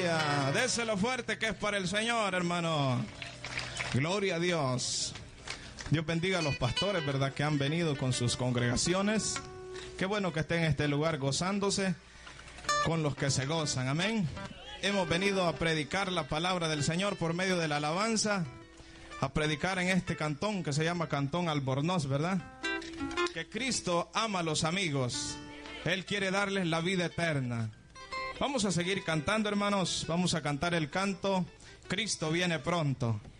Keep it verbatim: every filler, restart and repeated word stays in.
Aleluya. Déselo fuerte que es para el Señor, hermano. Gloria a Dios. Dios bendiga a los pastores, ¿verdad? Que han venido con sus congregaciones. Qué bueno que estén en este lugar gozándose con los que se gozan. Amén. Hemos venido a predicar la palabra del Señor por medio de la alabanza. A predicar en este cantón que se llama Cantón Albornoz, ¿verdad? Que Cristo ama a los amigos. Él quiere darles la vida eterna. Vamos a seguir cantando, hermanos. Vamos a cantar el canto Cristo viene pronto.